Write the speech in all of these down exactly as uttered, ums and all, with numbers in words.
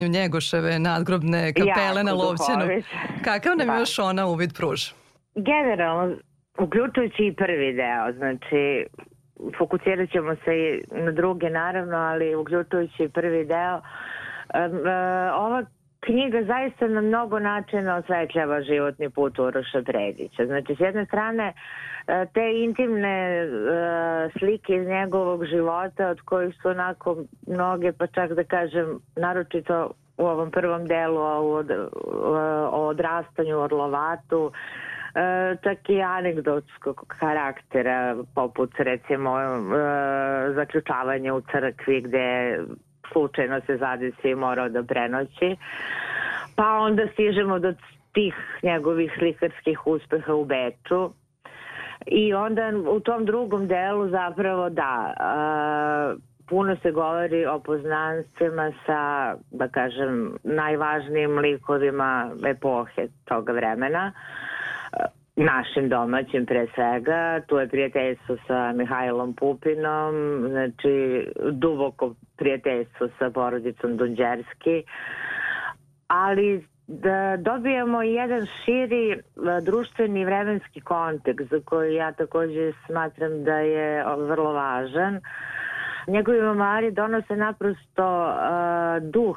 Njegoševe nadgrobne kapele na Lovćenu. Kakav nam još ona uvid pruža? Generalno, uključujući i prvi deo, znači fokusirat ćemo se i na druge naravno, ali uključujući i prvi deo. Ova knjiga zaista na mnogo načina osvetljava životni put Uroša Predića. Znači, s jedne strane, te intimne slike iz njegovog života, od kojih su onako mnoge, pa čak da kažem, naročito u ovom prvom delu o, o odrastanju u Orlovatu, čak i anegdotskog karaktera, poput recimo zaključavanja u crkvi gde slučajno se zadesi i morao da prenoći. Pa onda stižemo do tih njegovih slikarskih uspeha u Beču. I onda u tom drugom delu zapravo da, puno se govori o poznanstvima sa, da kažem, najvažnijim likovima epohe toga vremena. Našim domaćim pre svega, tu je prijateljstvo sa Mihajlom Pupinom, znači duboko prijateljstvo sa porodicom Dunđerski, ali da dobijemo jedan širi društveni vremenski kontekst za koji ja također smatram da je vrlo važan. Njegovi memoari donose naprosto uh, duh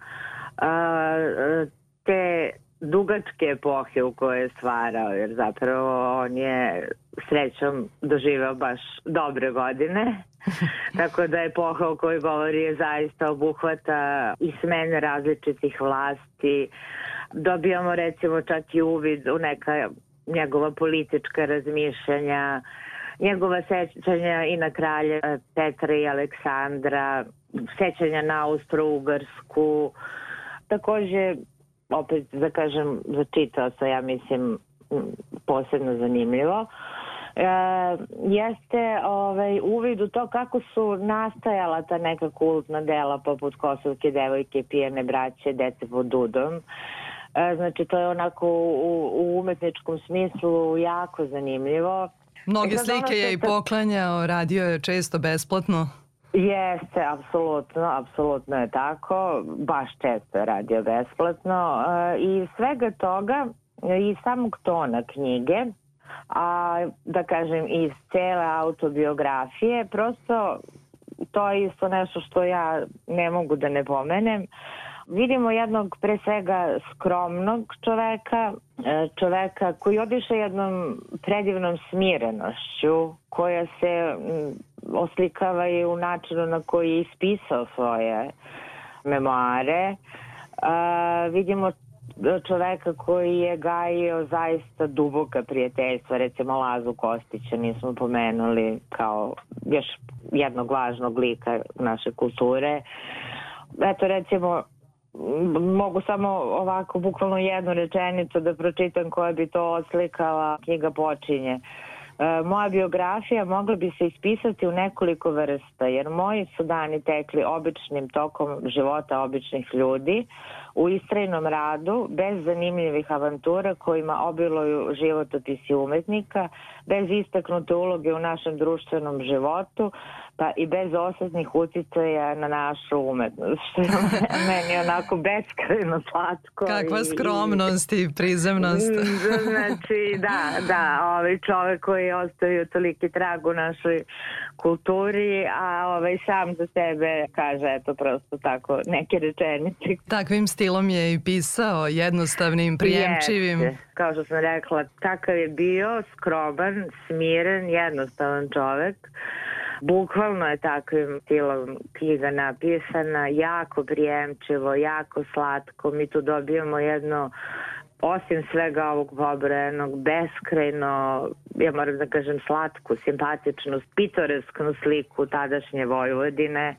uh, te dugačke epohe u kojoj je stvarao, jer zapravo on je srećom doživeo baš dobre godine, tako da epoha o kojoj govori je zaista obuhvata i smene različitih vlasti. Dobijamo recimo čak i uvid u neka njegova politička razmišljanja, njegova sećanja i na kralje Petra i Aleksandra, sećanja na Austro-Ugarsku, također opet da kažem za čitaoca, ja mislim posebno zanimljivo, e, jeste ovaj, uvid u to kako su nastajala ta neka kultna dela poput Kosovke devojke, Pijane braće, Dete pod dudom. E, znači to je onako u, u umetničkom smislu jako zanimljivo. Mnoge slike je i poklanjao, radio je često besplatno. Jeste, apsolutno, apsolutno je tako, baš često je radio besplatno i svega toga i samog tona knjige, a da kažem iz cele autobiografije, prosto to je isto nešto što ja ne mogu da ne pomenem. Vidimo jednog pre svega skromnog čoveka, čoveka koji odiše jednom predivnom smirenošću, koja se oslikava i u načinu na koji je ispisao svoje memoare. Uh, vidimo čoveka koji je gajio zaista duboka prijateljstva, recimo Lazu Kostića nismo pomenuli kao još jednog važnog lika naše kulture. Eto recimo, mogu samo ovako bukvalno jednu rečenicu da pročitam koja bi to oslikala. Knjiga počinje: moja biografija mogla bi se ispisati u nekoliko vrsta, jer moji su dani tekli običnim tokom života običnih ljudi, u istrajnom radu, bez zanimljivih avantura kojima obiluju životopisi umetnika, bez istaknute uloge u našem društvenom životu, pa i bez osjetnih uticaja na našu umetnost. Što je meni onako beskrajno slatko. Kakva skromnost i prizemnost. Znači, da, da, ovaj čovek koji je ostavio toliki trag u našoj kulturi, a ovaj sam za sebe kaže, eto, prosto tako, neke rečenice. Takvim stilom je i pisao, jednostavnim, prijemčivim. Jeste, kao što sam rekla, takav je bio, skroman, smiren, jednostavan čovek. Bukvalno je takvim stilom knjiga napisana, jako prijemčivo, jako slatko. Mi tu dobijamo jedno, osim svega ovog pobrojenog, beskrajno, ja moram da kažem, slatku, simpatičnu, pitoresknu sliku tadašnje Vojvodine,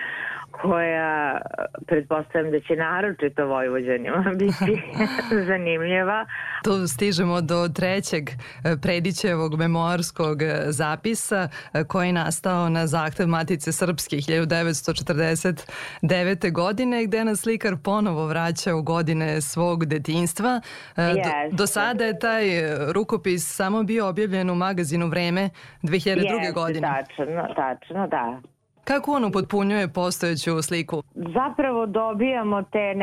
koja pretpostavljam da će naročito Vojvođanima biti zanimljiva. Tu stižemo do trećeg Predićevog memoarskog zapisa koji je nastao na zahtev Matice Srpske hiljadu devetsto četrdeset devete. godine, gde nas slikar ponovo vraća u godine svog detinjstva. Yes. Do, do sada je taj rukopis samo bio objavljen u magazinu Vreme dve hiljade druge. Yes, godine. Tačno, tačno, da. Kako on upotpunjuje postojeću sliku? Zapravo dobijamo te